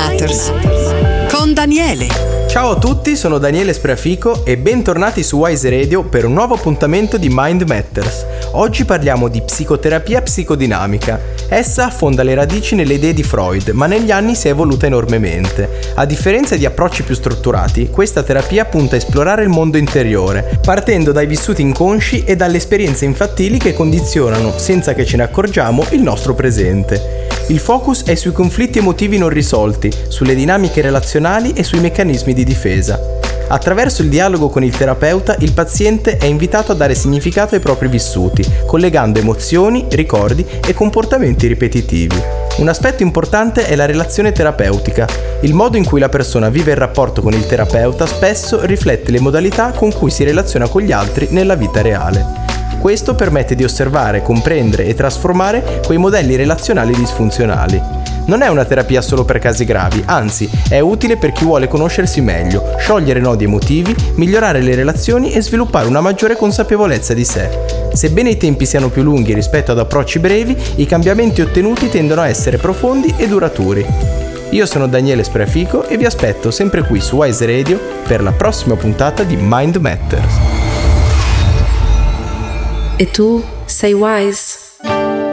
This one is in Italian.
Matters con Daniele. Ciao a tutti, sono Daniele Spreafico e bentornati su Wise Radio per un nuovo appuntamento di Mind Matters. Oggi parliamo di psicoterapia psicodinamica. Essa affonda le radici nelle idee di Freud, ma negli anni si è evoluta enormemente. A differenza di approcci più strutturati, questa terapia punta a esplorare il mondo interiore, partendo dai vissuti inconsci e dalle esperienze infantili che condizionano, senza che ce ne accorgiamo, il nostro presente. Il focus è sui conflitti emotivi non risolti, sulle dinamiche relazionali e sui meccanismi di difesa. Attraverso il dialogo con il terapeuta, il paziente è invitato a dare significato ai propri vissuti, collegando emozioni, ricordi e comportamenti ripetitivi. Un aspetto importante è la relazione terapeutica. Il modo in cui la persona vive il rapporto con il terapeuta spesso riflette le modalità con cui si relaziona con gli altri nella vita reale. Questo permette di osservare, comprendere e trasformare quei modelli relazionali disfunzionali. Non è una terapia solo per casi gravi, anzi, è utile per chi vuole conoscersi meglio, sciogliere nodi emotivi, migliorare le relazioni e sviluppare una maggiore consapevolezza di sé. Sebbene i tempi siano più lunghi rispetto ad approcci brevi, i cambiamenti ottenuti tendono a essere profondi e duraturi. Io sono Daniele Spreafico e vi aspetto sempre qui su Wise Radio per la prossima puntata di Mind Matters. E tu sei wise?